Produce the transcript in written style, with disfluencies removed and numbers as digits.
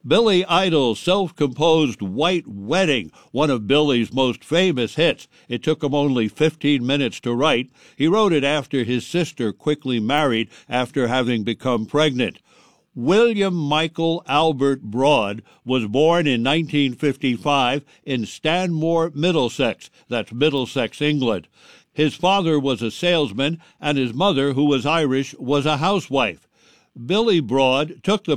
Billy Idol's self-composed White Wedding, one of Billy's most famous hits. It took him only 15 minutes to write. He wrote it after his sister quickly married after having become pregnant. William Michael Albert Broad was born in 1955 in Stanmore, Middlesex. That's Middlesex, England. His father was a salesman, and his mother, who was Irish, was a housewife. Billy Broad took the